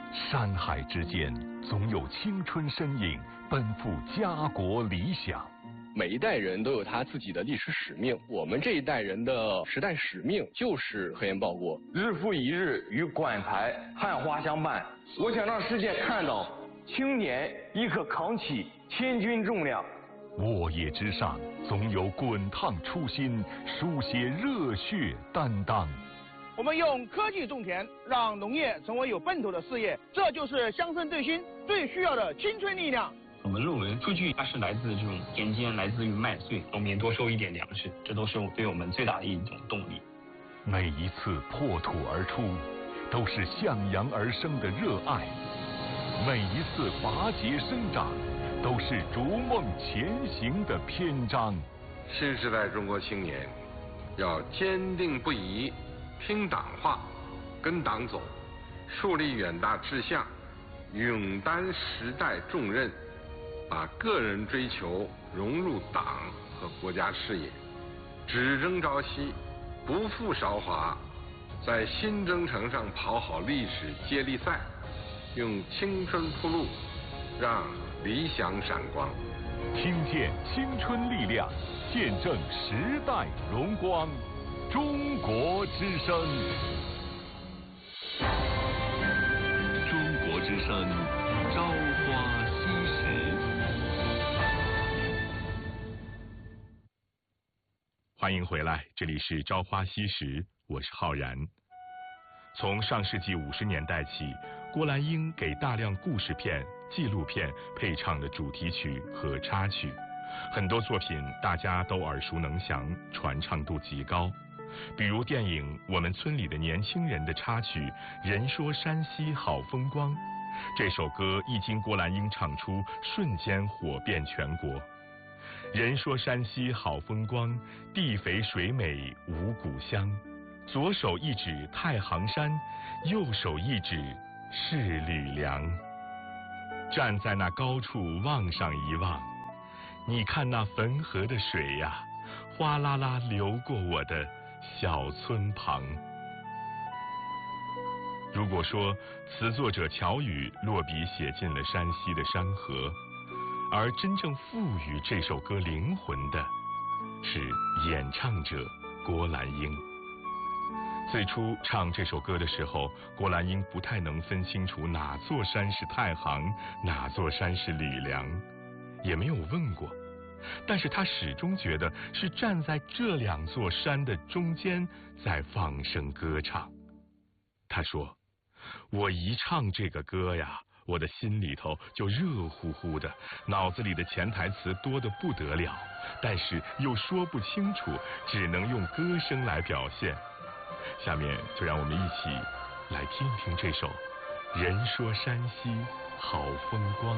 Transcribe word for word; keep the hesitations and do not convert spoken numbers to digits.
山海之间，总有青春身影奔赴家国理想。 每一代人都有他自己的历史使命，我们这一代人的时代使命就是和颜报国。 日复一日与馆台汉花相伴，我想让世界看到青年亦可扛起千钧重量。 沃野之上，总有滚烫初心，书写热血担当。 我们用科技种田，让农业成为有奔头的事业，这就是乡村振兴最需要的青春力量。 我们认为数据它是来自这种田间，来自于麦穗，农民多收一点粮食，这都是对我们最大的一种动力。 每一次破土而出，都是向阳而生的热爱；每一次拔节生长，都是逐梦前行的篇章。 新时代中国青年要坚定不移听党话，跟党走，树立远大志向，勇担时代重任，把个人追求融入党和国家事业，只争朝夕，不负韶华，在新征程上跑好历史接力赛，用青春铺路，让理想闪光。 听见青春力量，见证时代荣光。中国之声，中国之声，朝花夕拾。欢迎回来，这里是朝花夕拾，我是浩然。从上世纪五十年代起，郭兰英给大量故事片、纪录片配唱的主题曲和插曲，很多作品大家都耳熟能详，传唱度极高。比如电影《我们村里的年轻人》的插曲《人说山西好风光》，这首歌一经郭兰英唱出，瞬间火遍全国。人说山西好风光，地肥水美五谷香。左手一指太行山，右手一指是吕梁。站在那高处望上一望，你看那汾河的水呀，哗啦啦流过我的小村旁。如果说词作者乔羽落笔写进了山西的山河，而真正赋予这首歌灵魂的是演唱者郭兰英。最初唱这首歌的时候，郭兰英不太能分清楚哪座山是太行，哪座山是吕梁，也没有问过，但是他始终觉得是站在这两座山的中间在放声歌唱。他说，我一唱这个歌呀，我的心里头就热乎乎的，脑子里的潜台词多得不得了，但是又说不清楚，只能用歌声来表现。下面就让我们一起来听听这首《人说山西好风光》。